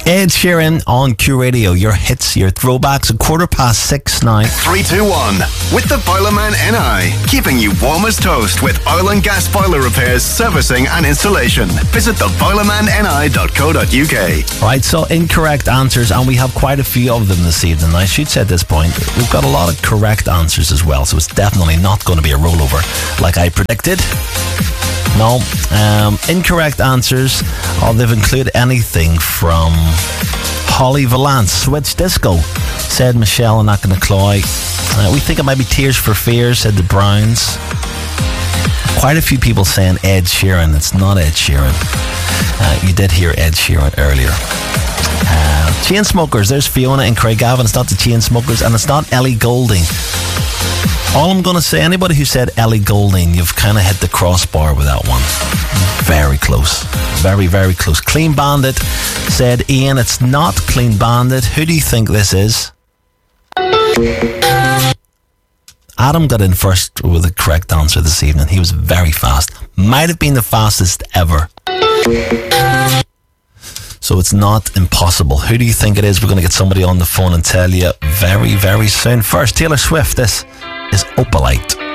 Ed Sheeran on Q Radio. Your hits, your throwbacks. 6:15 now. 321 with the Boilerman NI, keeping you warm as toast with oil and gas boiler repairs, servicing and installation. Visit theboilermanni.co.uk. Right, so incorrect answers, and we have quite a few of them this evening. I should say at this point, we've got a lot of correct answers as well, so it's definitely not going to be a rollover like I predicted. No, incorrect answers. They've included anything from Holly Valance, Switch Disco, said Michelle and Knocknancloy. We think it might be Tears for Fears, said the Browns. Quite a few people saying Ed Sheeran. It's not Ed Sheeran. You did hear Ed Sheeran earlier. Chainsmokers, there's Fiona and Craigavon. It's not the Chainsmokers, and it's not Ellie Goulding. All I'm going to say, anybody who said Ellie Goulding, you've kind of hit the crossbar with that one. Very close. Very, very close. Clean Bandit, said Ian. It's not Clean Bandit. Who do you think this is? Adam got in first with the correct answer this evening. He was very fast. Might have been the fastest ever. So it's not impossible. Who do you think it is? We're going to get somebody on the phone and tell you very, very soon. First, Taylor Swift. This is Opalite.